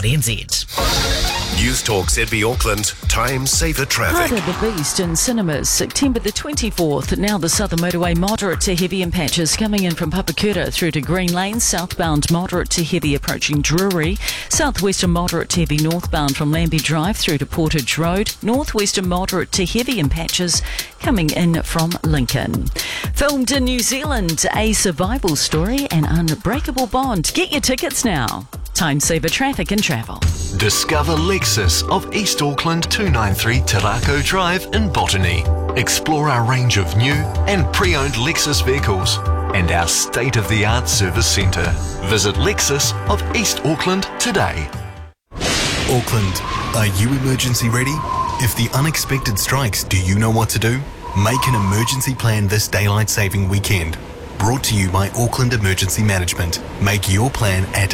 News Talk ZB Auckland, time saver traffic. Heart of the Beast in cinemas, September the 24th. Now the Southern Motorway, moderate to heavy in patches coming in from Papakura through to Green Lane. Southbound, moderate to heavy approaching Drury. Southwestern, moderate to heavy northbound from Lambie Drive through to Portage Road. Northwestern, moderate to heavy in patches coming in from Lincoln. Filmed in New Zealand, a survival story, an unbreakable bond. Get your tickets now. Time saver traffic and travel. Discover Lexus of East Auckland 293 Tarako Drive in Botany. Explore our range of new and pre-owned Lexus vehicles and our state-of-the-art service centre. Visit Lexus of East Auckland today. Auckland, are you emergency ready? If the unexpected strikes, do you know what to do? Make an emergency plan this daylight saving weekend. Brought to you by Auckland Emergency Management. Make your plan at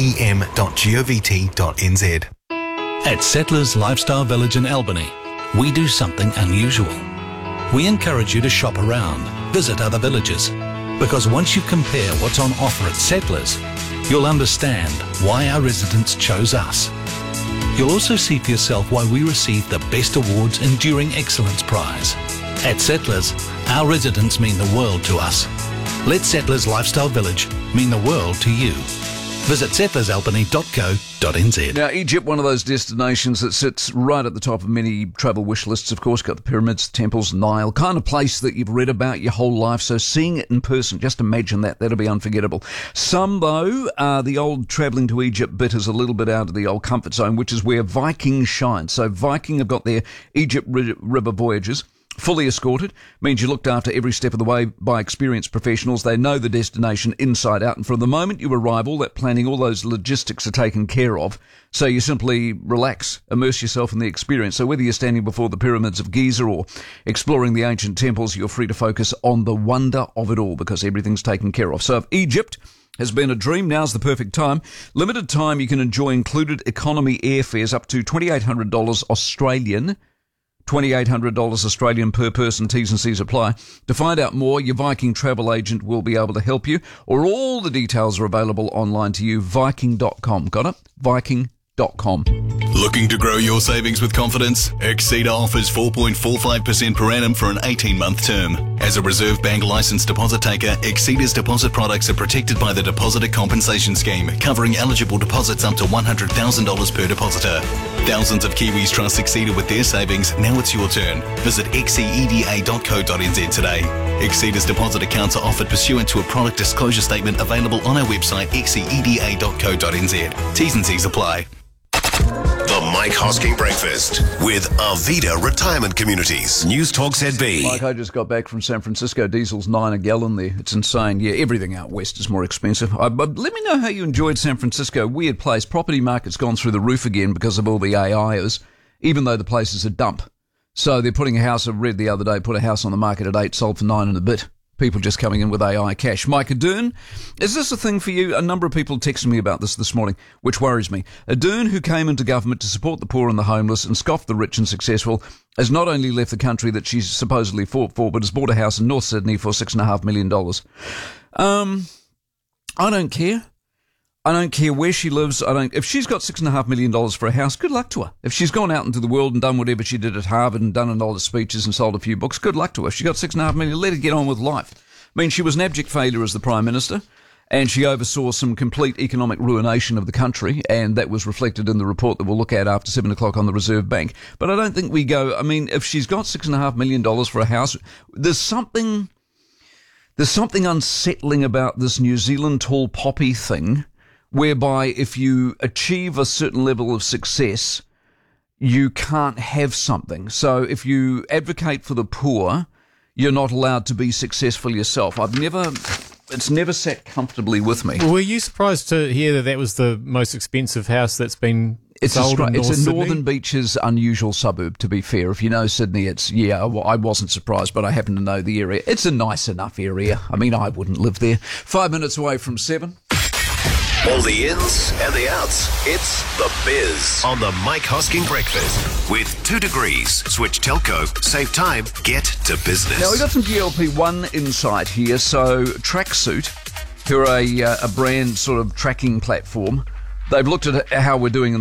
aem.govt.nz. At Settlers Lifestyle Village in Albany, we do something unusual. We encourage you to shop around, visit other villages, because once you compare what's on offer at Settlers, you'll understand why our residents chose us. You'll also see for yourself why we received the Best Awards Enduring Excellence Prize. At Settlers, our residents mean the world to us. Let Settlers Lifestyle Village mean the world to you. Visit settlersalbany.co.nz. Now, Egypt, one of those destinations that sits right at the top of many travel wish lists, of course. Got the pyramids, temples, Nile, kind of place that you've read about your whole life. So seeing it in person, just imagine that. That'll be unforgettable. Some, though, the old travelling to Egypt bit is a little bit out of the old comfort zone, which is where Viking shines. So Viking have got their Egypt river voyages. Fully escorted means you're looked after every step of the way by experienced professionals. They know the destination inside out, and from the moment you arrive, all that planning, all those logistics are taken care of. So you simply relax, immerse yourself in the experience. So whether you're standing before the pyramids of Giza or exploring the ancient temples, you're free to focus on the wonder of it all because everything's taken care of. So if Egypt has been a dream, now's the perfect time. Limited time, you can enjoy included economy airfares up to $2,800 Australian. $2,800 Australian per person, T's and C's apply. To find out more, your Viking travel agent will be able to help you, or all the details are available online to you, viking.com. Got it? Viking.com. Looking to grow your savings with confidence? Exceeda offers 4.45% per annum for an 18-month term. As a Reserve Bank licensed deposit taker, Exceeda's deposit products are protected by the Depositor Compensation Scheme, covering eligible deposits up to $100,000 per depositor. Thousands of Kiwis trust Exceeda with their savings. Now it's your turn. Visit xceda.co.nz today. Exceeda's deposit accounts are offered pursuant to a product disclosure statement available on our website xceda.co.nz. T's and C's apply. The Mike Hosking Breakfast with Arvida Retirement Communities. News Talk ZB. Mike, I just got back from San Francisco. Diesel's $9 a gallon there. It's insane. Yeah, everything out west is more expensive. But let me know how you enjoyed San Francisco. Weird place. Property market's gone through the roof again because of all the AIs, even though the place is a dump. So they're putting a house, I read the other day, put a house on the market at 8, sold for 9 and a bit. People just coming in with AI cash. Mike Adern, is this a thing for you? A number of people texted me about this morning, which worries me. Adern, who came into government to support the poor and the homeless and scoffed the rich and successful, has not only left the country that she's supposedly fought for, but has bought a house in North Sydney for $6.5 million. I don't care. I don't care where she lives. If she's got $6.5 million for a house, good luck to her. If she's gone out into the world and done whatever she did at Harvard and done a lot of speeches and sold a few books, good luck to her. If she got $6.5 million, let her get on with life. I mean, she was an abject failure as the Prime Minister, and she oversaw some complete economic ruination of the country, and that was reflected in the report that we'll look at after 7 o'clock on the Reserve Bank. But I don't think we go, I mean, if she's got $6.5 million for a house, there's something unsettling about this New Zealand tall poppy thing, whereby if you achieve a certain level of success, you can't have something. So if you advocate for the poor, you're not allowed to be successful yourself. It's never sat comfortably with me. Were you surprised to hear that was the most expensive house that's been sold in North Sydney? It's a Northern Beaches unusual suburb, to be fair. If you know Sydney, I wasn't surprised, but I happen to know the area. It's a nice enough area. I mean, I wouldn't live there. 5 minutes away from 7. All the ins and the outs. It's The Biz on the Mike Hosking Breakfast. With 2 degrees, switch telco, save time, get to business. Now, we got some GLP-1 insight here. So, Tracksuit, who are a brand sort of tracking platform, they've looked at how we're doing in